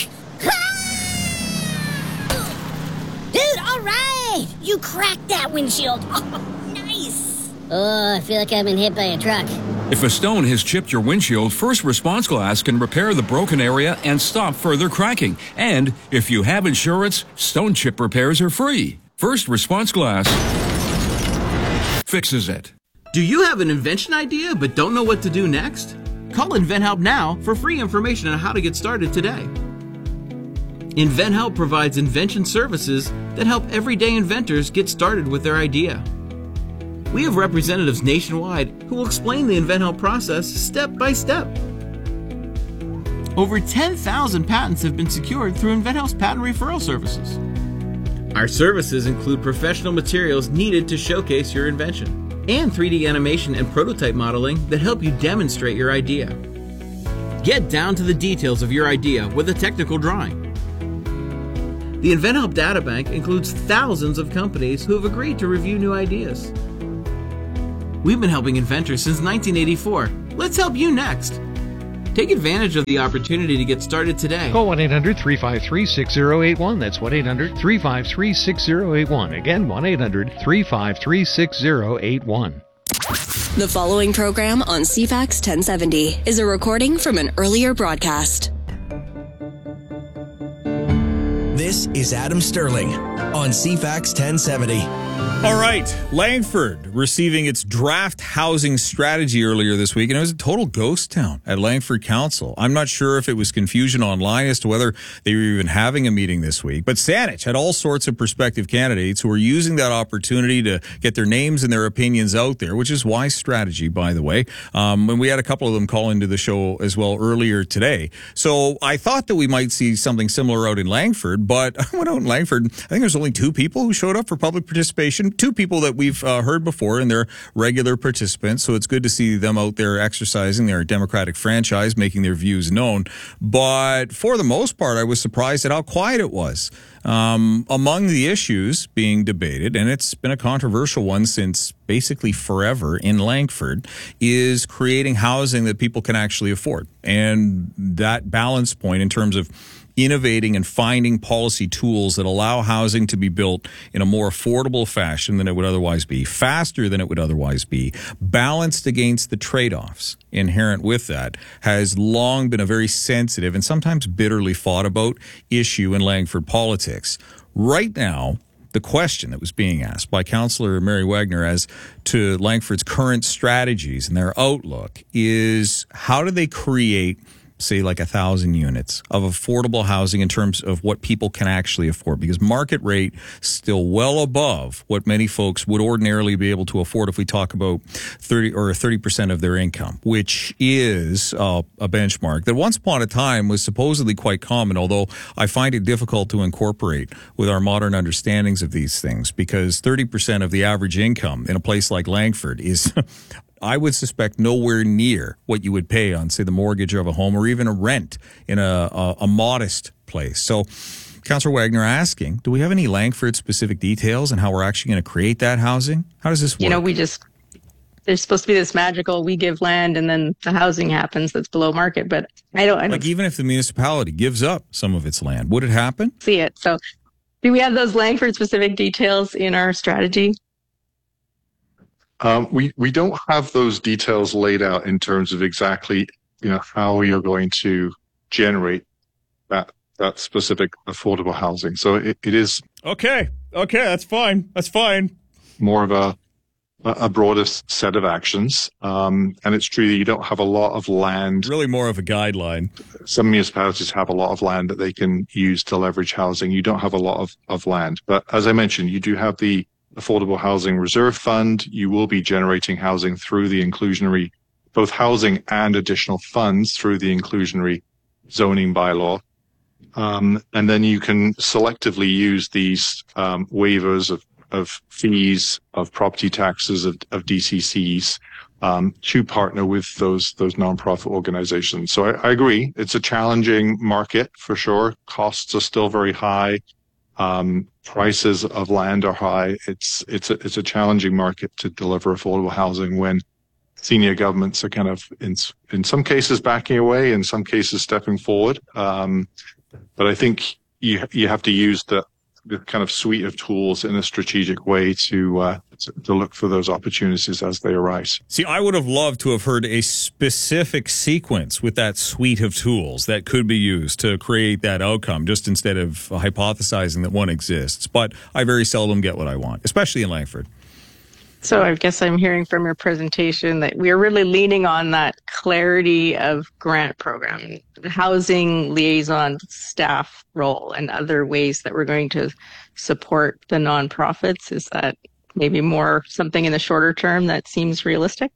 Dude, all right. You cracked that windshield. Oh, nice. Oh, I feel like I've been hit by a truck. If a stone has chipped your windshield, First Response Glass can repair the broken area and stop further cracking. And if you have insurance, stone chip repairs are free. First Response Glass fixes it. Do you have an invention idea but don't know what to do next? Call InventHelp now for free information on how to get started today. InventHelp provides invention services that help everyday inventors get started with their idea. We have representatives nationwide who will explain the InventHelp process step by step. Over ten thousand patents have been secured through InventHelp's patent referral services. Our services include professional materials needed to showcase your invention and three D animation and prototype modeling that help you demonstrate your idea. Get down to the details of your idea with a technical drawing. The InventHelp Databank includes thousands of companies who have agreed to review new ideas. We've been helping inventors since nineteen eighty-four. Let's help you next. Take advantage of the opportunity to get started today. Call one eight hundred three five three six zero eight one. That's one eight hundred three five three six zero eight one. Again, one eight hundred three five three six zero eight one. The following program on C FAX ten seventy is a recording from an earlier broadcast. This is Adam Sterling on C FAX ten seventy. All right, Langford receiving its draft housing strategy earlier this week, and it was a total ghost town at Langford Council. I'm not sure if it was confusion online as to whether they were even having a meeting this week, but Saanich had all sorts of prospective candidates who were using that opportunity to get their names and their opinions out there, which is wise strategy, by the way. Um, and we had a couple of them call into the show as well earlier today. So I thought that we might see something similar out in Langford, but I went out in Langford. I think there's only two people who showed up for public participation. Two people that we've uh, heard before, and they're regular participants, so it's good to see them out there exercising their democratic franchise, making their views known. But for the most part, I was surprised at how quiet it was. Um, among the issues being debated, and it's been a controversial one since basically forever in Langford, is creating housing that people can actually afford. And that balance point in terms of innovating and finding policy tools that allow housing to be built in a more affordable fashion than it would otherwise be, faster than it would otherwise be, balanced against the trade-offs inherent with that, has long been a very sensitive and sometimes bitterly fought about issue in Langford politics. Right now, the question that was being asked by Councillor Mary Wagner as to Langford's current strategies and their outlook is, how do they create, say, like a thousand units of affordable housing in terms of what people can actually afford? Because market rate still well above what many folks would ordinarily be able to afford if we talk about thirty or thirty percent of their income, which is uh, a benchmark that once upon a time was supposedly quite common, although I find it difficult to incorporate with our modern understandings of these things, because thirty percent of the average income in a place like Langford is I would suspect nowhere near what you would pay on, say, the mortgage of a home or even a rent in a, a, a modest place. So Councillor Wagner asking, do we have any Langford-specific details on how we're actually going to create that housing? How does this work? You know, we just, there's supposed to be this magical, we give land and then the housing happens that's below market, but I don't, I don't like even if the municipality gives up some of its land, would it happen? See it. So do we have those Langford-specific details in our strategy? Um, we, we don't have those details laid out in terms of exactly, you know, how you're going to generate that that specific affordable housing. So it, it is okay. Okay, that's fine. That's fine. More of a a broader set of actions, um, and it's true that you don't have a lot of land. Really, more of a guideline. Some municipalities have a lot of land that they can use to leverage housing. You don't have a lot of of land, but as I mentioned, you do have the Affordable Housing Reserve Fund. You will be generating housing through the inclusionary, both housing and additional funds through the inclusionary zoning bylaw. Um, and then you can selectively use these um, waivers of, of fees, of property taxes, of, of D C Cs um, to partner with those those nonprofit organizations. So I, I agree. It's a challenging market for sure. Costs are still very high. Um, prices of land are high. It's it's a, it's a challenging market to deliver affordable housing when senior governments are kind of in in some cases backing away, in some cases stepping forward. Um, but I think you you have to use the the kind of suite of tools in a strategic way to uh, to look for those opportunities as they arise. See, I would have loved to have heard a specific sequence with that suite of tools that could be used to create that outcome, just instead of hypothesizing that one exists. But I very seldom get what I want, especially in Langford. So I guess I'm hearing from your presentation that we're really leaning on that clarity of grant program, the housing liaison staff role, and other ways that we're going to support the nonprofits. Is that maybe more something in the shorter term that seems realistic?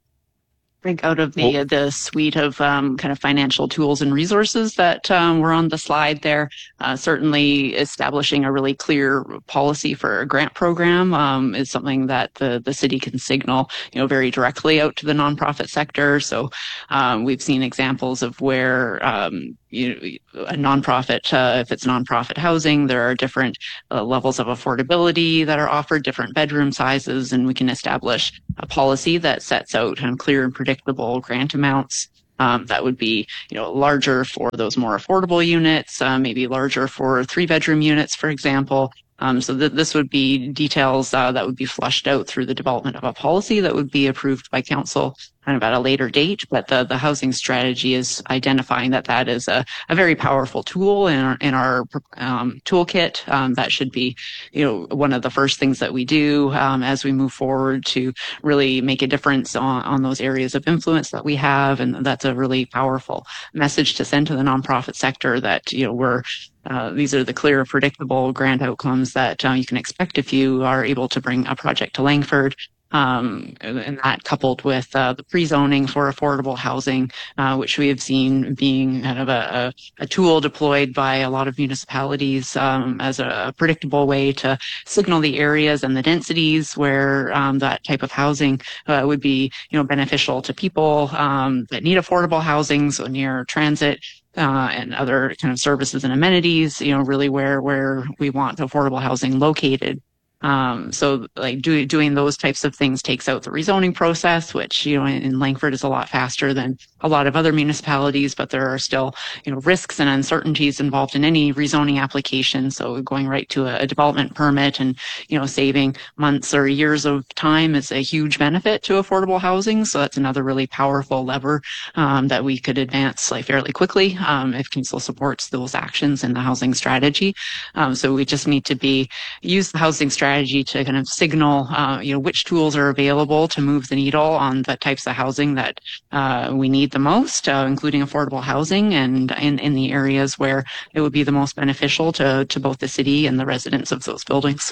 I think out of the the suite of um, kind of financial tools and resources that um, were on the slide there, uh, certainly establishing a really clear policy for a grant program um, is something that the, the city can signal, you know, very directly out to the nonprofit sector. So um, we've seen examples of where um, you know, a nonprofit, uh, if it's nonprofit housing, there are different uh, levels of affordability that are offered, different bedroom sizes, and we can establish a policy that sets out kind of clear and predictable grant amounts. Um, that would be, you know, larger for those more affordable units, uh, maybe larger for three bedroom units, for example. Um, so th- this would be details uh, that would be flushed out through the development of a policy that would be approved by council kind of at a later date. But the, the housing strategy is identifying that that is a, a very powerful tool in our, in our um, toolkit. Um, that should be, you know, one of the first things that we do um, as we move forward to really make a difference on, on those areas of influence that we have. And that's a really powerful message to send to the nonprofit sector that, you know, we're Uh, these are the clear, predictable grant outcomes that uh, you can expect if you are able to bring a project to Langford. Um, and that coupled with uh, the pre-zoning for affordable housing, uh, which we have seen being kind of a, a, a tool deployed by a lot of municipalities um, as a predictable way to signal the areas and the densities where um, that type of housing uh, would be, you know, beneficial to people um, that need affordable housing, so near transit. Uh, and other kind of services and amenities, you know, really where, where we want affordable housing located. Um, so like do, doing those types of things takes out the rezoning process, which, you know, in, in Langford is a lot faster than a lot of other municipalities, but there are still, you know, risks and uncertainties involved in any rezoning application. So going right to a, a development permit and, you know, saving months or years of time is a huge benefit to affordable housing. So that's another really powerful lever, um, that we could advance like fairly quickly, um, if council supports those actions in the housing strategy. Um, so we just need to be, use the housing strategy strategy to kind of signal, uh, you know, which tools are available to move the needle on the types of housing that uh, we need the most, uh, including affordable housing, and in, in the areas where it would be the most beneficial to, to both the city and the residents of those buildings.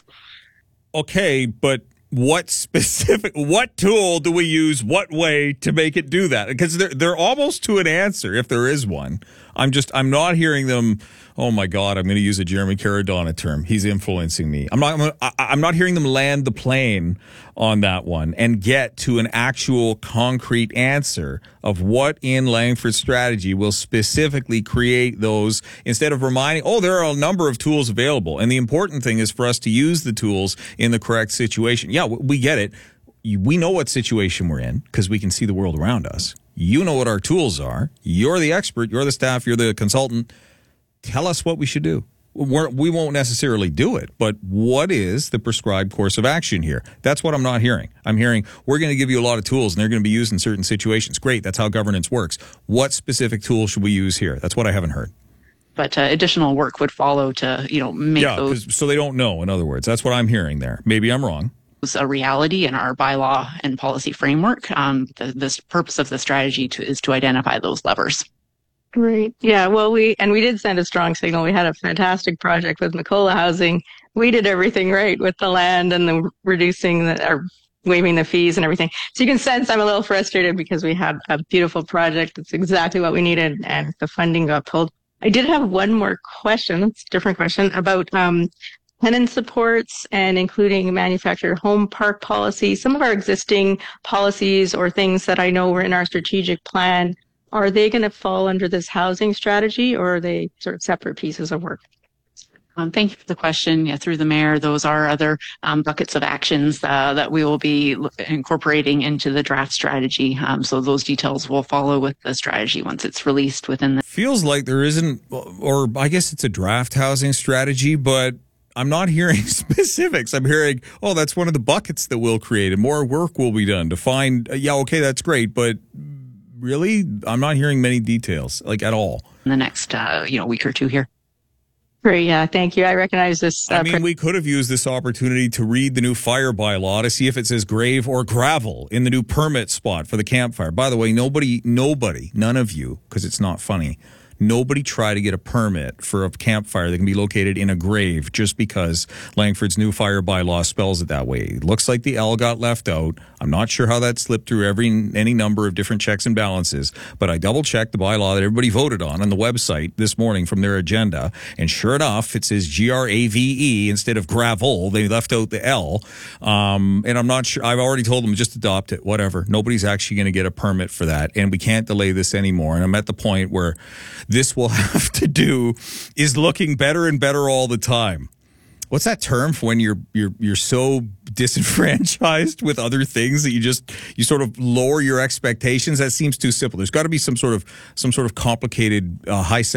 Okay, but what specific, what tool do we use, what way to make it do that? Because they're, they're almost to an answer, if there is one. I'm just, I'm not hearing them, oh my God, I'm going to use a Jeremy Caradonna term. He's influencing me. I'm not, I'm, I'm not hearing them land the plane on that one and get to an actual concrete answer of what in Langford's strategy will specifically create those, instead of reminding, oh, there are a number of tools available. And the important thing is for us to use the tools in the correct situation. Yeah, we get it. We know what situation we're in because we can see the world around us. You know what our tools are. You're the expert. You're the staff. You're the consultant. Tell us what we should do. We're, we won't necessarily do it, but what is the prescribed course of action here? That's what I'm not hearing. I'm hearing we're going to give you a lot of tools and they're going to be used in certain situations. Great. That's how governance works. What specific tool should we use here? That's what I haven't heard. But uh, additional work would follow to, you know, make yeah, those. So they don't know, in other words. That's what I'm hearing there. Maybe I'm wrong. A reality in our bylaw and policy framework. Um, the, the purpose of the strategy to, is to identify those levers. Great. Yeah. Well, we, and we did send a strong signal. We had a fantastic project with Macola Housing. We did everything right with the land and the reducing the, or waiving the fees and everything. So you can sense I'm a little frustrated because we had a beautiful project. It's exactly what we needed and the funding got pulled. I did have one more question. It's a different question about, um, tenant supports and including manufactured home park policy. Some of our existing policies or things that I know were in our strategic plan, are they going to fall under this housing strategy or are they sort of separate pieces of work? Um, thank you for the question. Yeah, through the mayor, those are other um, buckets of actions uh, that we will be incorporating into the draft strategy. Um, so those details will follow with the strategy once it's released within the... Feels like there isn't, or I guess it's a draft housing strategy, but I'm not hearing specifics. I'm hearing, oh, that's one of the buckets that we'll create and more work will be done to find, uh, yeah, okay, that's great. But really, I'm not hearing many details, like at all. In the next, uh, you know, week or two here. Great. Yeah. Thank you. I recognize this. Uh, I mean, pre- we could have used this opportunity to read the new fire bylaw to see if it says grave or gravel in the new permit spot for the campfire. By the way, nobody, nobody, none of you, because it's not funny, Nobody try to get a permit for a campfire that can be located in a grave just because Langford's new fire bylaw spells it that way. It looks like the L got left out. I'm not sure how that slipped through every any number of different checks and balances, but I double-checked the bylaw that everybody voted on on the website this morning from their agenda, and sure enough, it says G R A V E instead of gravel. They left out the L, um, and I'm not sure. I've already told them just adopt it, whatever. Nobody's actually going to get a permit for that, and we can't delay this anymore. And I'm at the point where this will have to do is looking better and better all the time. What's that term for when you're you're you're so disenfranchised with other things that you just you sort of lower your expectations? That seems too simple. There's got to be some sort of some sort of complicated uh, high